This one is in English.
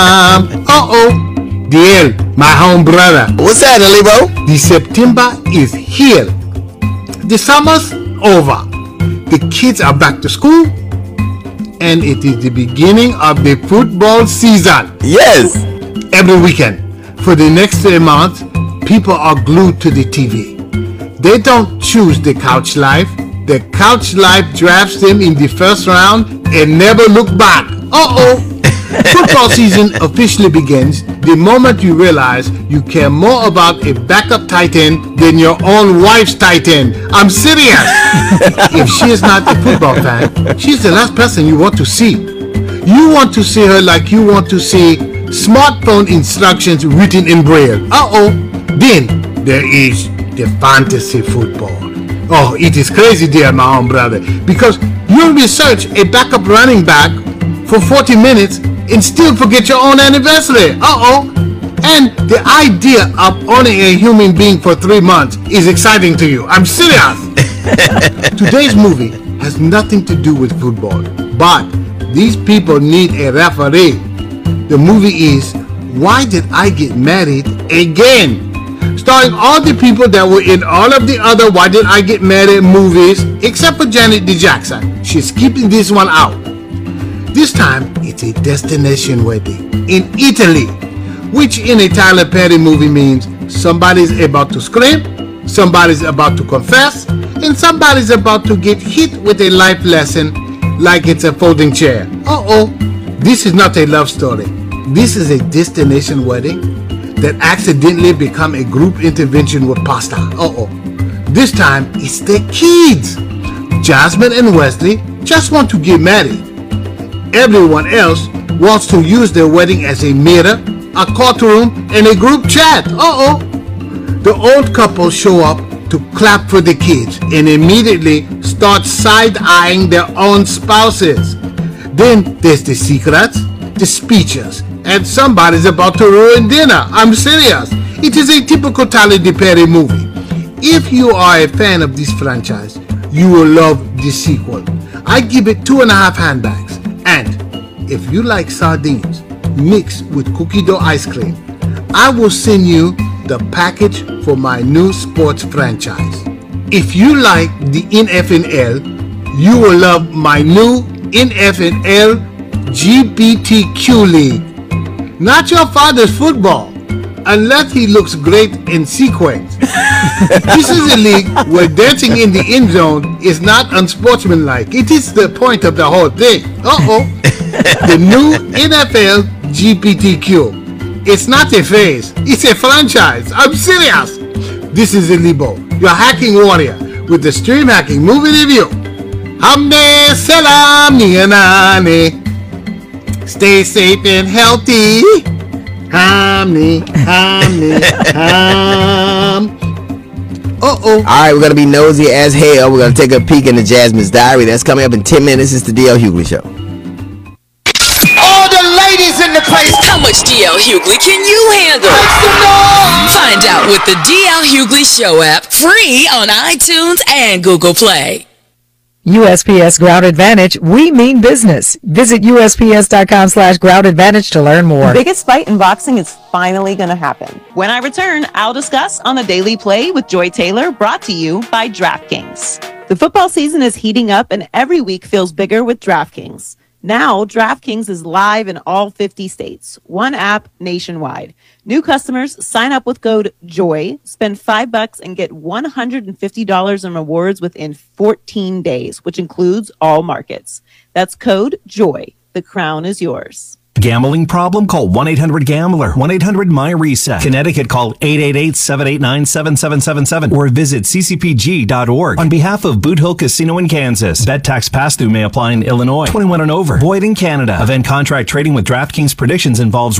Diel, my home brother. What's happening, bro? The September is here. The summer's over. The kids are back to school. And it is the beginning of the football season. Yes. Every weekend, for the next 3 months, people are glued to the TV. They don't choose the couch life. The couch life drafts them in the first round and never look back. Football season officially begins the moment you realize you care more about a backup tight end than your own wife's tight end. I'm serious. If she is not a football fan, she's the last person you want to see. You want to see her like you want to see smartphone instructions written in Braille. Then there is the fantasy football. Oh, it is crazy there, my own brother, because you'll research a backup running back for 40 minutes and still forget your own anniversary. And the idea of owning a human being for 3 months is exciting to you. I'm serious. Today's movie has nothing to do with football, but these people need a referee. The movie is Why Did I Get Married Again? Starring all the people that were in all of the other Why Did I Get Married movies, except for Janet D. Jackson. She's keeping this one out. This time, it's a destination wedding in Italy, which in a Tyler Perry movie means somebody's about to scream, somebody's about to confess, and somebody's about to get hit with a life lesson like it's a folding chair. This is not a love story. This is a destination wedding that accidentally become a group intervention with pasta. This time, it's the kids. Jasmine and Wesley just want to get married. Everyone else wants to use their wedding as a mirror, a courtroom, and a group chat. The old couple show up to clap for the kids and immediately start side-eyeing their own spouses. Then there's the secrets, the speeches, and somebody's about to ruin dinner. I'm serious. It is a typical Tyler Perry movie. If you are a fan of this franchise, you will love the sequel. I give it 2.5 handbags. And if you like sardines mixed with cookie dough ice cream, I will send you the package for my new sports franchise. If you like the NFL, you will love my new NFL GBTQ League. Not your father's football, unless he looks great in sequence. This is a league where dancing in the end zone is not unsportsmanlike. It is the point of the whole thing. The new NFL GBTQ. It's not a phase, it's a franchise. I'm serious. This is Libo, your hacking warrior, with the Stream Hacking Movie Review. Hamne salam niyanane. Stay safe and healthy. Hamne, hamne, ham. Alright, we're going to be nosy as hell. We're going to take a peek into Jasmine's diary. That's coming up in 10 minutes. It's the D.L. Hughley Show. All the ladies in the place. How much D.L. Hughley can you handle? Find out with the D.L. Hughley Show app, free on iTunes and Google Play. USPS Ground Advantage, we mean business. Visit USPS.com/Ground Advantage to learn more. The biggest fight in boxing is finally going to happen. When I return, I'll discuss on the Daily Play with Joy Taylor, brought to you by DraftKings. The football season is heating up and every week feels bigger with DraftKings. Now, DraftKings is live in all 50 states. One app nationwide. New customers sign up with code JOY, spend $5 and get $150 in rewards within 14 days, which includes all markets. That's code JOY. The crown is yours. Gambling problem? Call 1-800-GAMBLER. 1-800-MY-RESET. Connecticut, call 888-789-7777 or visit ccpg.org. On behalf of Boot Hill Casino in Kansas, bet tax pass-through may apply in Illinois. 21 and over. Void in Canada. Event contract trading with DraftKings predictions involves